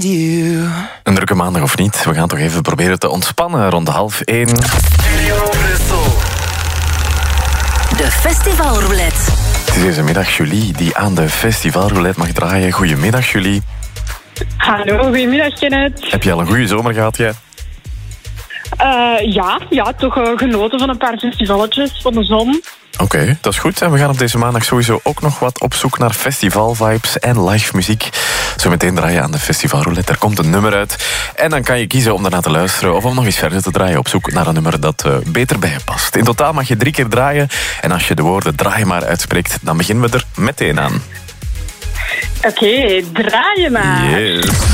Een drukke maandag of niet, we gaan toch even proberen te ontspannen rond 12:30. De Festivalroulette. Het is deze middag Julie die aan de Festivalroulette mag draaien. Goedemiddag Julie. Hallo, goedemiddag Kenneth. Heb je al een goede zomer gehad, jij? Ja, toch genoten van een paar festivalletjes van de zon. Oké, dat is goed. En we gaan op deze maandag sowieso ook nog wat op zoek naar festivalvibes en live muziek. Zometeen draaien aan de Festivalroulette. Er komt een nummer uit. En dan kan je kiezen om daarna te luisteren of om nog eens verder te draaien op zoek naar een nummer dat beter bij je past. In totaal mag je 3 keer draaien. En als je de woorden draai maar uitspreekt, dan beginnen we er meteen aan. Oké, draai je maar. Yes.